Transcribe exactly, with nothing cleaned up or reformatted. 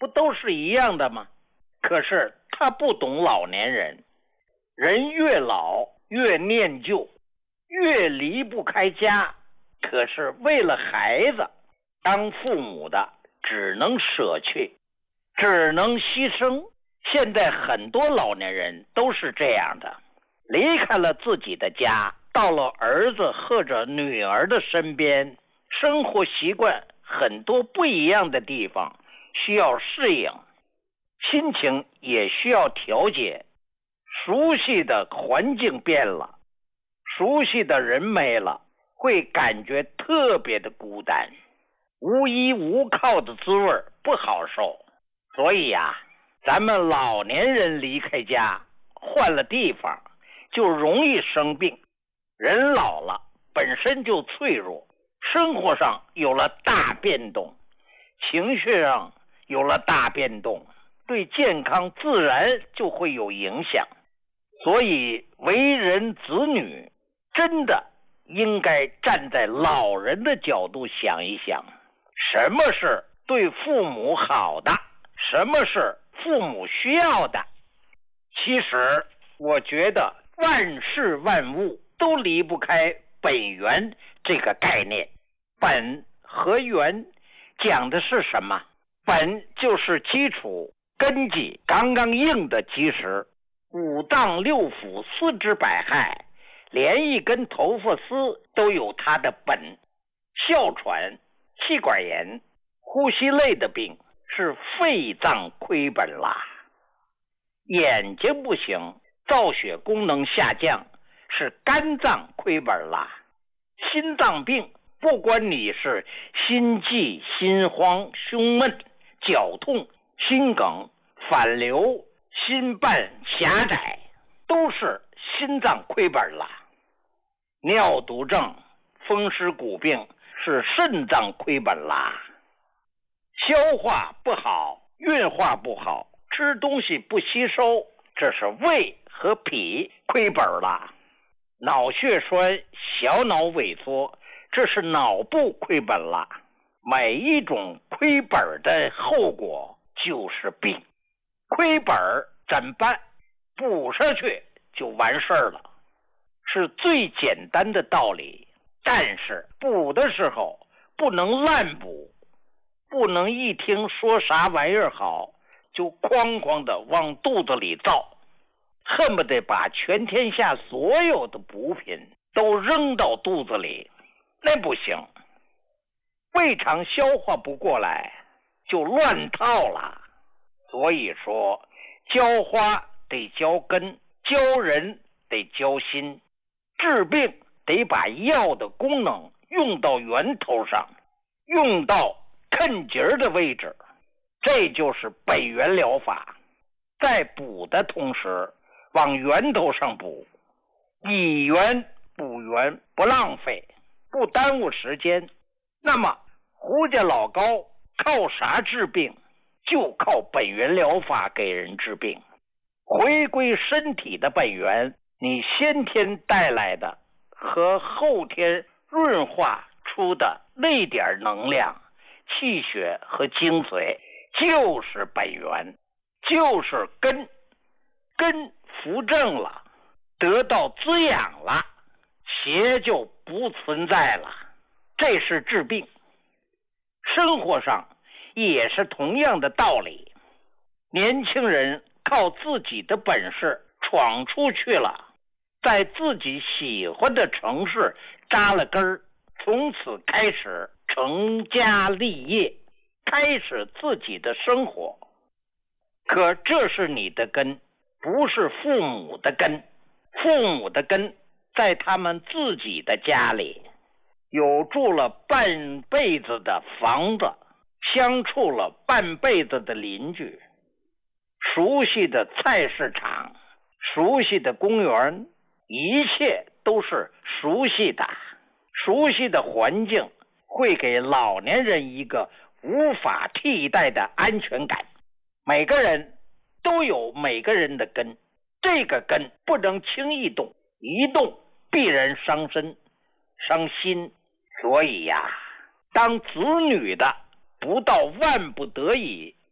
不都是一样的吗？可是他不懂老年人，人越老越念旧，越离不开家。可是为了孩子，当父母的只能舍去，只能牺牲。现在很多老年人都是这样的，离开了自己的家，到了儿子或者女儿的身边，生活习惯很多不一样的地方需要适应，心情也需要调节。熟悉的环境变了，熟悉的人没了，会感觉特别的孤单，无依无靠的滋味不好受。所以呀，咱们老年人离开家，换了地方，就容易生病。人老了本身就脆弱，生活上有了大变动，情绪上有了大变动，对健康自然就会有影响。所以为人子女真的应该站在老人的角度想一想，什么是对父母好的，什么是父母需要的。其实我觉得万事万物都离不开本源这个概念。本和源讲的是什么？本就是基础，根基刚刚硬的基石，五脏六腑四肢百骸，连一根头发丝都有它的本。哮喘、气管炎、呼吸类的病是肺脏亏本啦。眼睛不行，造血功能下降是肝脏亏本啦。心脏病不管你是心悸、心慌、胸闷、绞痛、心梗、反流、心瓣狭窄，都是心脏亏本啦。尿毒症、风湿骨病是肾脏亏本啦。消化不好，运化不好，吃东西不吸收，这是胃和脾亏本啦。脑血栓、小脑萎缩，这是脑部亏本啦。每一种亏本的后果就是病。亏本怎么办？补上去就完事儿了，是最简单的道理。但是补的时候不能滥补，不能一听说啥玩意儿好就哐哐的往肚子里造，恨不得把全天下所有的补品都扔到肚子里，那不行。胃肠消化不过来就乱套了。所以说浇花得浇根，教人得教心，治病得把药的功能用到源头上，用到坑节的位置，这就是本源疗法。在补的同时往源头上补，以源补源，不浪费，不耽误时间。那么胡家老高靠啥治病？就靠本源疗法给人治病。回归身体的本源，你先天带来的和后天润化出的那点能量、气血和精髓，就是本源，就是根。根扶正了，得到滋养了，邪就不存在了。这是治病。生活上也是同样的道理。年轻人靠自己的本事闯出去了，在自己喜欢的城市扎了根儿，从此开始成家立业，开始自己的生活。可这是你的根，不是父母的根。父母的根在他们自己的家里，有住了半辈子的房子，相处了半辈子的邻居，熟悉的菜市场，熟悉的公园，一切都是熟悉的。熟悉的环境会给老年人一个无法替代的安全感。每个人都有每个人的根，这个根不能轻易动，一动必然伤身伤心。所以呀，当子女的不到万不得已